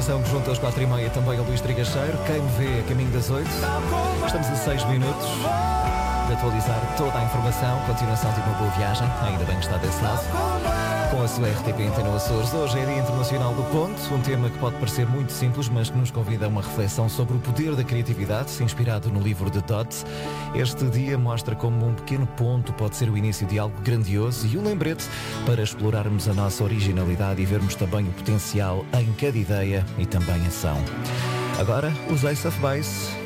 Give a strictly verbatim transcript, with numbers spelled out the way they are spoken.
Atenção que junto às quatro e meia também o Luís Trigacheiro. Quem me vê a caminho das oito. Estamos a seis minutos de atualizar toda a informação. Continuação de uma boa viagem. Ainda bem que está desse lado. Com a sua R T P Antena Açores. Hoje é Dia Internacional do Ponto. Um tema que pode parecer muito simples, mas que nos convida a uma reflexão sobre o poder da criatividade, inspirado no livro de Dodds. Este dia mostra como um pequeno ponto pode ser o início de algo grandioso e um lembrete para explorarmos a nossa originalidade e vermos também o potencial em cada ideia e também ação. Agora, os Ace of Base.